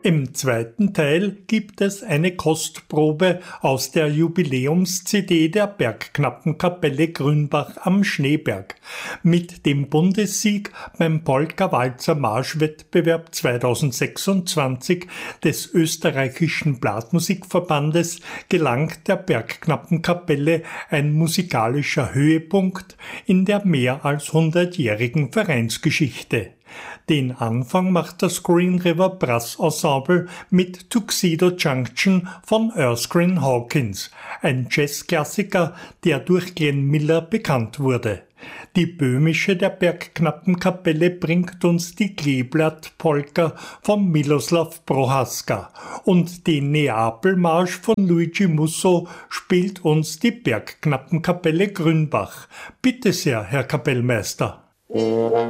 Im zweiten Teil gibt es eine Kostprobe aus der Jubiläums-CD der Bergknappenkapelle Grünbach am Schneeberg. Mit dem Bundessieg beim Polka-Walzer-Marsch-Wettbewerb 2026 des österreichischen Blasmusikverbandes gelang der Bergknappenkapelle ein musikalischer Höhepunkt in der mehr als 100-jährigen Vereinsgeschichte. Den Anfang macht das Green River Brass Ensemble mit Tuxedo Junction von Erskine Hawkins, ein Jazzklassiker, der durch Glenn Miller bekannt wurde. Die böhmische der Bergknappenkapelle bringt uns die Kleeblatt-Polka von Miloslav Prohaska und den Neapelmarsch von Luigi Musso spielt uns die Bergknappenkapelle Grünbach. Bitte sehr, Herr Kapellmeister.